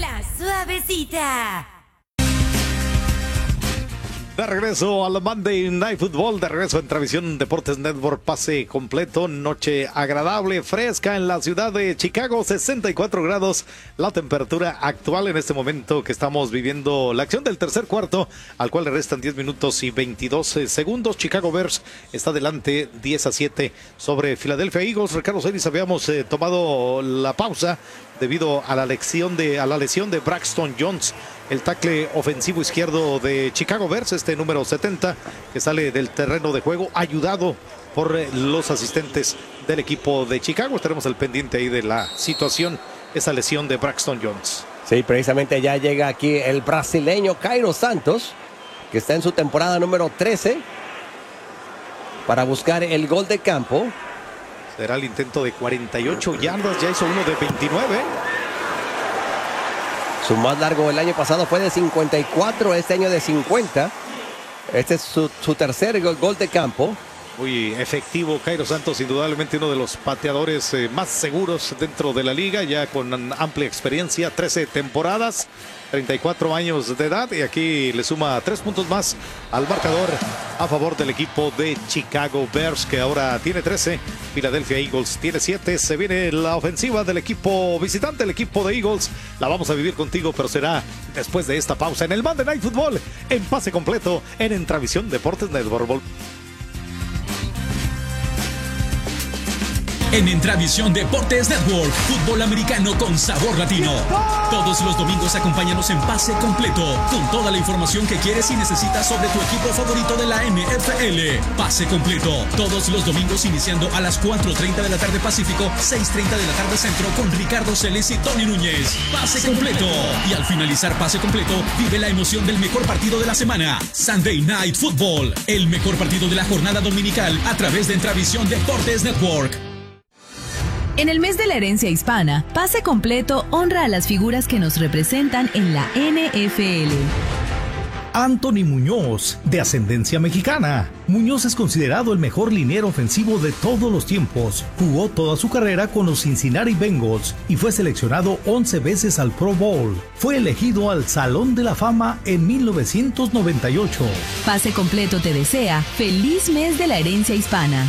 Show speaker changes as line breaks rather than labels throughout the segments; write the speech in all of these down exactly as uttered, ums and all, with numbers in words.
La Suavecita.
De regreso al Monday Night Football, de regreso en Transmisión Deportes Network, pase completo, noche agradable, fresca en la ciudad de Chicago, sesenta y cuatro grados, la temperatura actual en este momento que estamos viviendo la acción del tercer cuarto, al cual le restan diez minutos y veintidós segundos. Chicago Bears está delante diez a siete sobre Philadelphia Eagles. Ricardo Celis, habíamos eh, tomado la pausa debido a la lesión de, a la lesión de Braxton Jones, el tackle ofensivo izquierdo de Chicago Bears, este número setenta, que sale del terreno de juego, ayudado por los asistentes del equipo de Chicago. Estaremos al pendiente ahí de la situación, esa lesión de Braxton Jones.
Sí, precisamente ya llega aquí el brasileño Cairo Santos, que está en su temporada número trece, para buscar el gol de campo.
Será el intento de cuarenta y ocho yardas, ya hizo uno de veintinueve.
Su más largo el año pasado fue de cincuenta y cuatro, este año de cincuenta. Este es su, su tercer gol, gol de campo.
Muy efectivo Cairo Santos, indudablemente uno de los pateadores eh, más seguros dentro de la liga, ya con amplia experiencia, trece temporadas, treinta y cuatro años de edad, y aquí le suma tres puntos más al marcador a favor del equipo de Chicago Bears, que ahora tiene trece, Philadelphia Eagles tiene siete. Se viene la ofensiva del equipo visitante, el equipo de Eagles. La vamos a vivir contigo, pero será después de esta pausa en el Monday Night Football, en pase completo, en Entravisión Deportes Network.
En Entravisión Deportes Network, fútbol americano con sabor latino. Todos los domingos acompáñanos en pase completo, con toda la información que quieres y necesitas sobre tu equipo favorito de la N F L. Pase completo, todos los domingos iniciando a las cuatro treinta de la tarde Pacífico, seis treinta de la tarde Centro, con Ricardo Celis y Tony Núñez. Pase completo. Y al finalizar pase completo, vive la emoción del mejor partido de la semana. Sunday Night Football, el mejor partido de la jornada dominical a través de Entravisión Deportes Network.
En el mes de la herencia hispana, Pase Completo honra a las figuras que nos representan en la N F L.
Anthony Muñoz, de ascendencia mexicana. Muñoz es considerado el mejor liniero ofensivo de todos los tiempos. Jugó toda su carrera con los Cincinnati Bengals y fue seleccionado once veces al Pro Bowl. Fue elegido al Salón de la Fama en mil novecientos noventa y ocho.
Pase Completo te desea feliz mes de la herencia hispana.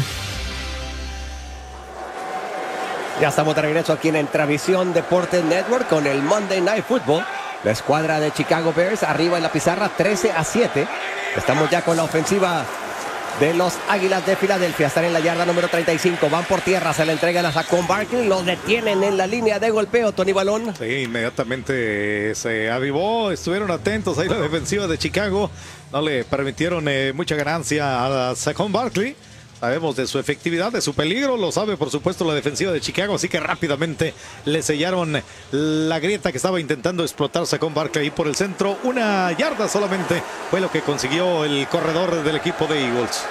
Ya estamos de regreso aquí en Entravisión Deportes Network con el Monday Night Football. La escuadra de Chicago Bears arriba en la pizarra trece a siete. Estamos ya con la ofensiva de los Águilas de Filadelfia. Están en la yarda número treinta y cinco. Van por tierra, se le entregan a Saquon Barkley. Lo detienen en la línea de golpeo, Tony Balón.
Sí, inmediatamente se avivó. Estuvieron atentos ahí la defensiva de Chicago. No le permitieron eh, mucha ganancia a Saquon Barkley. Sabemos de su efectividad, de su peligro, lo sabe por supuesto la defensiva de Chicago, así que rápidamente le sellaron la grieta que estaba intentando explotar Saquon Barkley ahí por el centro. Una yarda solamente fue lo que consiguió el corredor del equipo de Eagles.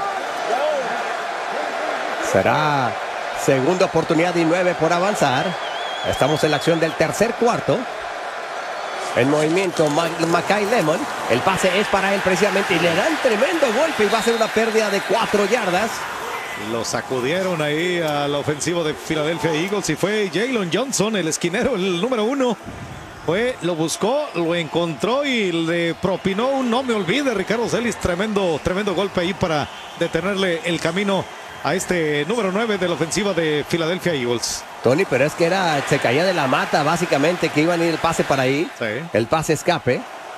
Será segunda oportunidad y nueve por avanzar. Estamos en la acción del tercer cuarto. En movimiento Mackay Lemon. El pase es para él precisamente y le dan tremendo golpe y va a ser una pérdida de cuatro yardas.
Lo sacudieron ahí al ofensivo de Philadelphia Eagles y fue Jaylon Johnson, el esquinero, el número uno. Fue, lo buscó, lo encontró y le propinó un no me olvide, Ricardo Celis. Tremendo, tremendo golpe ahí para detenerle el camino a este número nueve de la ofensiva de Philadelphia Eagles.
Tony, pero es que era, se caía de la mata básicamente, que iban a ir el pase para ahí.
Sí.
El pase escape.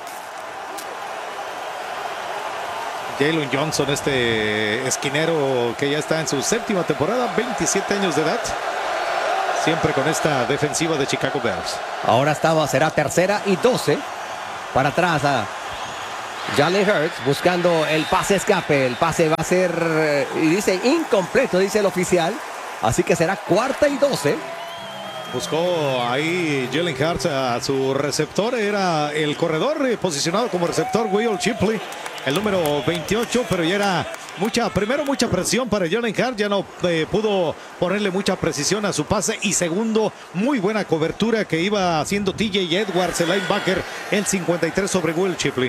Jaylon Johnson, este esquinero que ya está en su séptima temporada, veintisiete años de edad. Siempre con esta defensiva de Chicago Bears.
Ahora estaba, será tercera y doce. Para atrás a Jalen Hurts buscando el pase escape. El pase va a ser, y dice incompleto, dice el oficial. Así que será cuarta y doce.
Buscó ahí Jalen Hurts a su receptor. Era el corredor eh, posicionado como receptor, Will Shipley, el número veintiocho, pero ya era mucha, primero mucha presión para Jalen Hurts. Ya no eh, pudo ponerle mucha precisión a su pase. Y segundo, muy buena cobertura que iba haciendo T J Edwards, el linebacker, el cincuenta y tres sobre Will Shipley.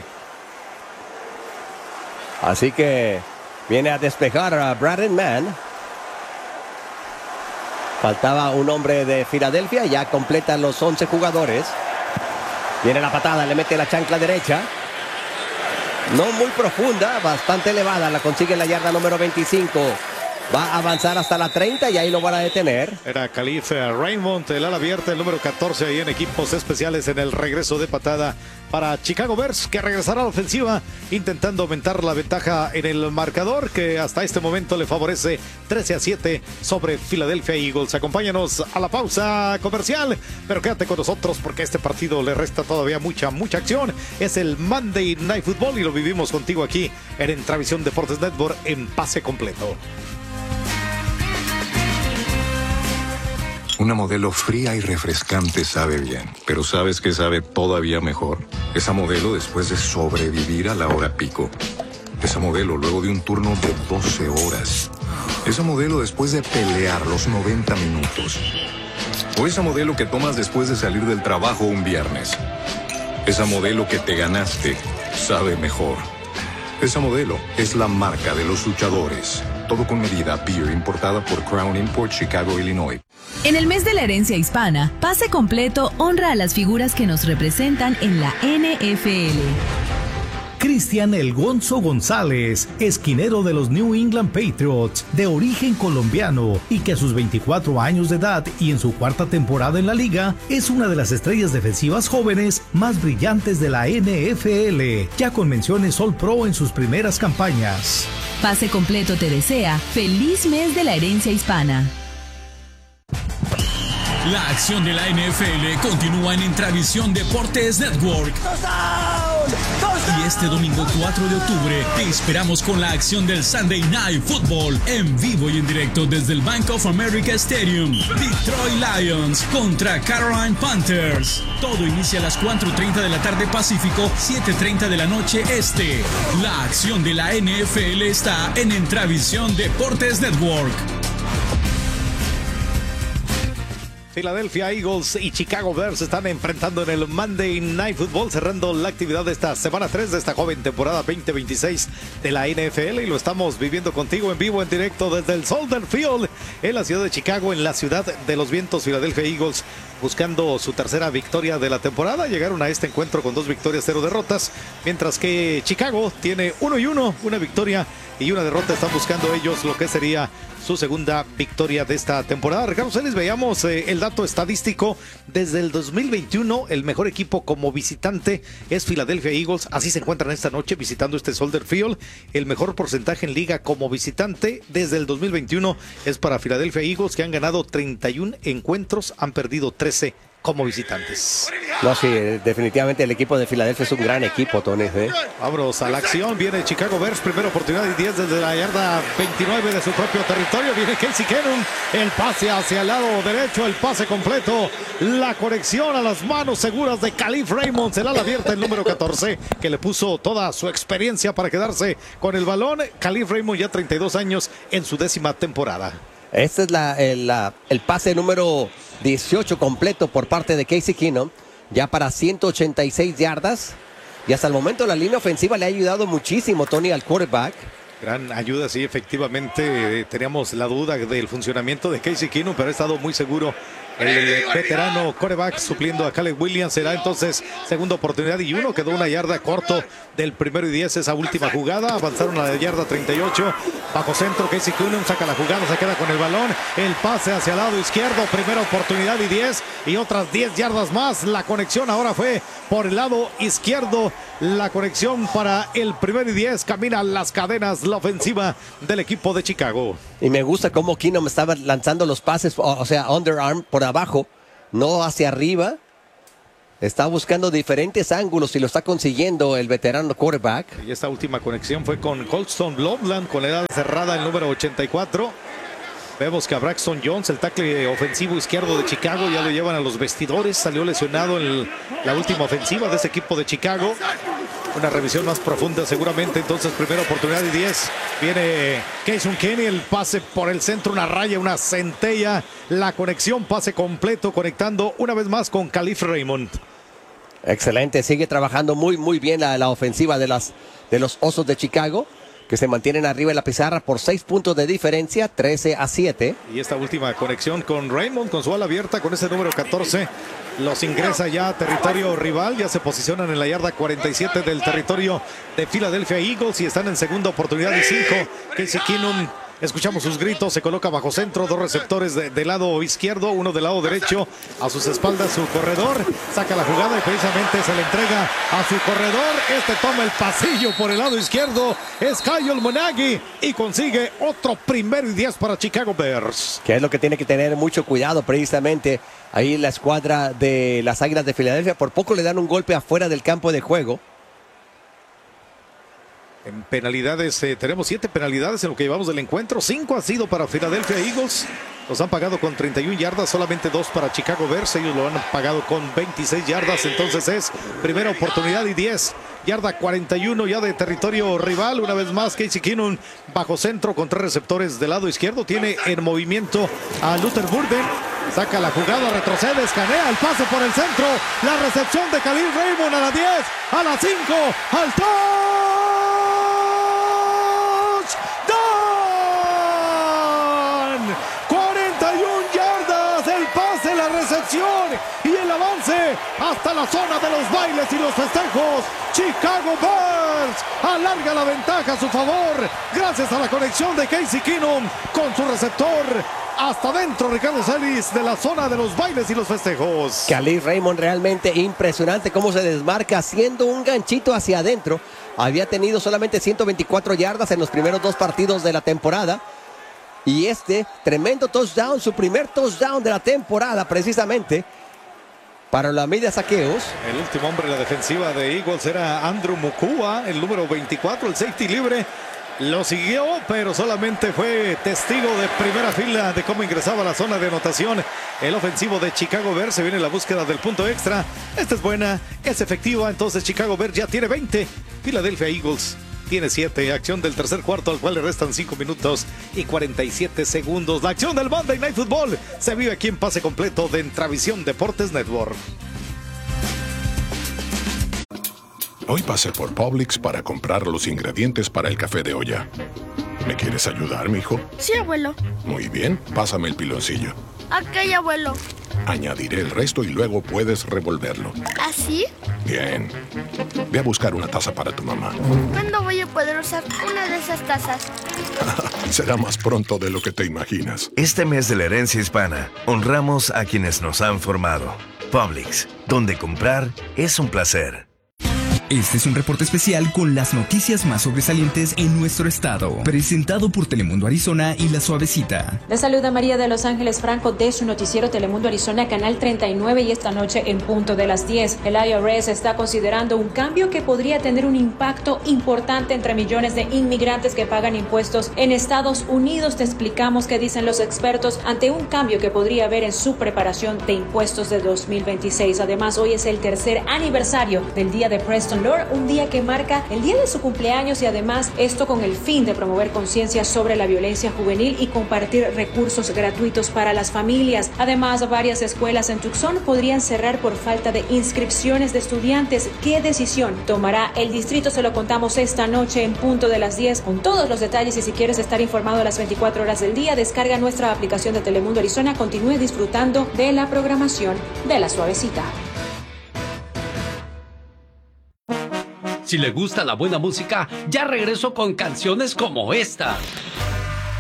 Así que viene a despejar a Braden Mann. Faltaba un hombre de Filadelfia, ya completan los once jugadores. Viene la patada, le mete la chancla derecha. No muy profunda, bastante elevada. La consigue en la yarda número veinticinco. Va a avanzar hasta la treinta y ahí lo van a detener.
Era Khalif Raymond, el ala abierta, el número catorce ahí en equipos especiales en el regreso de patada para Chicago Bears, que regresará a la ofensiva intentando aumentar la ventaja en el marcador, que hasta este momento le favorece trece a siete sobre Philadelphia Eagles. Acompáñanos a la pausa comercial, pero quédate con nosotros porque a este partido le resta todavía mucha, mucha acción. Es el Monday Night Football y lo vivimos contigo aquí en Entravisión Deportes Network en pase completo.
Una Modelo fría y refrescante sabe bien, pero ¿sabes qué sabe todavía mejor? Esa Modelo después de sobrevivir a la hora pico. Esa Modelo luego de un turno de doce horas. Esa Modelo después de pelear los noventa minutos. O esa Modelo que tomas después de salir del trabajo un viernes. Esa Modelo que te ganaste sabe mejor. Esa Modelo es la marca de los luchadores. Todo con medida, beer importada por Crown Import, Chicago, Illinois.
En el mes de la herencia hispana, Pase Completo honra a las figuras que nos representan en la N F L.
Cristian El Gonzo González, esquinero de los New England Patriots, de origen colombiano y que a sus veinticuatro años de edad y en su cuarta temporada en la liga, es una de las estrellas defensivas jóvenes más brillantes de la N F L, ya con menciones All Pro en sus primeras campañas.
Pase Completo te desea feliz mes de la herencia hispana.
La acción de la N F L continúa en Entravisión Deportes Network. Y este domingo cuatro de octubre te esperamos con la acción del Sunday Night Football en vivo y en directo desde el Bank of America Stadium. Detroit Lions contra Carolina Panthers. Todo inicia a las cuatro treinta de la tarde Pacífico, siete treinta de la noche Este. La acción de la N F L está en Entravisión Deportes Network.
Philadelphia Eagles y Chicago Bears se están enfrentando en el Monday Night Football, cerrando la actividad de esta semana tres de esta joven temporada veinte veintiséis de la N F L, y lo estamos viviendo contigo en vivo, en directo desde el Soldier Field en la ciudad de Chicago, en la ciudad de los vientos. Philadelphia Eagles buscando su tercera victoria de la temporada. Llegaron a este encuentro con dos victorias, cero derrotas, mientras que Chicago tiene uno y uno, una victoria y una derrota. Están buscando ellos lo que sería su segunda victoria de esta temporada. Ricardo Celis, veíamos eh, el dato estadístico. Desde el dos mil veintiuno, el mejor equipo como visitante es Philadelphia Eagles. Así se encuentran esta noche visitando este Soldier Field. El mejor porcentaje en liga como visitante desde el dos mil veintiuno es para Philadelphia Eagles, que han ganado treinta y uno encuentros, han perdido trece como visitantes.
No, sí, definitivamente el equipo de Filadelfia es un gran equipo, Tony. ¿eh?
Vámonos a la acción. Viene Chicago Bears, primera oportunidad y diez desde la yarda veintinueve de su propio territorio. Viene Casey Keenum, el pase hacia el lado derecho, el pase completo, la conexión a las manos seguras de Khalif Raymond, el ala abierta, el número catorce, que le puso toda su experiencia para quedarse con el balón. Khalif Raymond, ya treinta y dos años en su décima temporada.
Este es la, el, la, el pase número dieciocho completo por parte de Casey Keenum, ya para ciento ochenta y seis yardas. Y hasta el momento la línea ofensiva le ha ayudado muchísimo, Tony, al quarterback.
Gran ayuda, sí, efectivamente. Eh, teníamos la duda del funcionamiento de Casey Keenum, pero ha estado muy seguro el veterano quarterback supliendo a Caleb Williams. Será entonces segunda oportunidad y uno. Quedó una yarda corto del primero y diez esa última jugada. Avanzaron a la yarda treinta y ocho. Bajo centro, Casey Keenum saca la jugada, se queda con el balón. El pase hacia el lado izquierdo. Primera oportunidad y diez. Y otras diez yardas más. La conexión ahora fue por el lado izquierdo. La conexión para el primero y diez. Camina las cadenas la ofensiva del equipo de Chicago.
Y me gusta cómo Keenum estaba lanzando los pases, o, o sea, underarm por abajo, no hacia arriba. Está buscando diferentes ángulos y lo está consiguiendo el veterano quarterback.
Y esta última conexión fue con Colston Loveland, con la edad cerrada, el número ochenta y cuatro. Vemos que a Braxton Jones, el tackle ofensivo izquierdo de Chicago, ya lo llevan a los vestidores. Salió lesionado en la última ofensiva de ese equipo de Chicago. Una revisión más profunda seguramente. Entonces, primera oportunidad y diez. Viene Casey Kenny, el pase por el centro, una raya, una centella. La conexión, pase completo, conectando una vez más con Khalif Raymond.
Excelente, sigue trabajando muy muy bien la, la ofensiva de, las, de los Osos de Chicago. que se mantienen arriba en la pizarra por seis puntos de diferencia, trece a siete.
Y esta última conexión con Raymond, con su ala abierta, con ese número catorce, los ingresa ya a territorio rival. Ya se posicionan en la yarda cuarenta y siete del territorio de Philadelphia Eagles y están en segunda oportunidad y cinco. Casey Keenum, escuchamos sus gritos, se coloca bajo centro, dos receptores de, del lado izquierdo, uno del lado derecho, a sus espaldas su corredor, saca la jugada y precisamente se le entrega a su corredor. Este toma el pasillo por el lado izquierdo, es Kyle Monaghy y consigue otro primero y diez para Chicago Bears.
Que es lo que tiene que tener mucho cuidado precisamente ahí la escuadra de las Águilas de Filadelfia. Por poco le dan un golpe afuera del campo de juego.
En penalidades, eh, tenemos siete penalidades en lo que llevamos del encuentro. Cinco ha sido para Philadelphia Eagles. Los han pagado con treinta y una yardas, solamente dos para Chicago Bears. Ellos lo han pagado con veintiséis yardas. Entonces es primera oportunidad y diez. Yarda cuarenta y uno ya de territorio rival. Una vez más, Casey Keenum bajo centro con tres receptores del lado izquierdo. Tiene en movimiento a Luther Burden. Saca la jugada, retrocede, escanea el pase por el centro. La recepción de Khalil Raymond a la diez, a la cinco, al touch. cuarenta y una yardas, el pase, la recepción y el avance hasta la zona de los bailes y los festejos. Chicago Bears alarga la ventaja a su favor gracias a la conexión de Casey Keenum con su receptor. Hasta adentro Ricardo Celis de la zona de los bailes y los festejos.
Khalil Raymond realmente impresionante cómo se desmarca haciendo un ganchito hacia adentro. Había tenido solamente ciento veinticuatro yardas en los primeros dos partidos de la temporada. Y este tremendo touchdown, su primer touchdown de la temporada precisamente para la media saqueos.
El último hombre en la defensiva de Eagles era Andrew Mukua, el número veinticuatro, el safety libre. Lo siguió, pero solamente fue testigo de primera fila de cómo ingresaba a la zona de anotación el ofensivo de Chicago Bears. Se viene la búsqueda del punto extra. Esta es buena, es efectiva. Entonces Chicago Bears ya tiene veinte. Philadelphia Eagles tiene siete. Acción del tercer cuarto, al cual le restan cinco minutos y cuarenta y siete segundos. La acción del Monday Night Football se vive aquí en pase completo de Entravisión Deportes Network.
Hoy pasé por Publix para comprar los ingredientes para el café de olla. ¿Me quieres ayudar, mijo?
Sí, abuelo.
Muy bien, pásame el piloncillo.
Ok, abuelo.
Añadiré el resto y luego puedes revolverlo.
¿Así?
Bien. Ve a buscar una taza para tu mamá.
¿Cuándo voy a poder usar una de esas tazas?
Será más pronto de lo que te imaginas.
Este mes de la herencia hispana, honramos a quienes nos han formado. Publix, donde comprar es un placer.
Este es un reporte especial con las noticias más sobresalientes en nuestro estado, presentado por Telemundo Arizona y La Suavecita.
Les saluda María de Los Ángeles Franco de su noticiero Telemundo Arizona, canal treinta y nueve, y esta noche en punto de las diez. El I R S está considerando un cambio que podría tener un impacto importante entre millones de inmigrantes que pagan impuestos en Estados Unidos. Te explicamos qué dicen los expertos ante un cambio que podría haber en su preparación de impuestos de dos mil veintiséis. Además, hoy es el tercer aniversario del día de Preston Lord, un día que marca el día de su cumpleaños, y además esto con el fin de promover conciencia sobre la violencia juvenil y compartir recursos gratuitos para las familias. Además, varias escuelas en Tucson podrían cerrar por falta de inscripciones de estudiantes. ¿Qué decisión tomará el distrito? Se lo contamos esta noche en punto de las diez con todos los detalles, y si quieres estar informado a las veinticuatro horas del día, descarga nuestra aplicación de Telemundo Arizona. Continúe disfrutando de la programación de La Suavecita.
Si le gusta la buena música, ya regreso con canciones como esta.